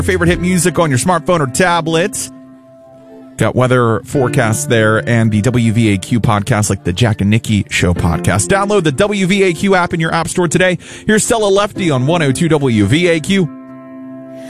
favorite hit music on your smartphone or tablet. Got weather forecasts there and the WVAQ podcast like the Jack and Nikki Show podcast. Download the WVAQ app in your app store today. Here's Stella Lefty on 102 WVAQ.